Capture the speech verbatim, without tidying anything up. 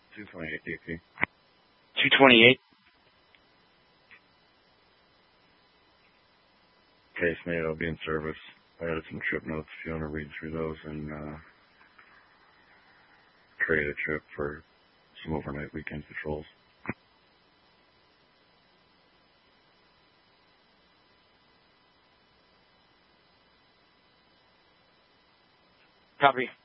two twenty-eight D P. two twenty-eight? Case made, I'll be in service. I added some trip notes if you want to read through those and uh, create a trip for some overnight weekend patrols. Copy.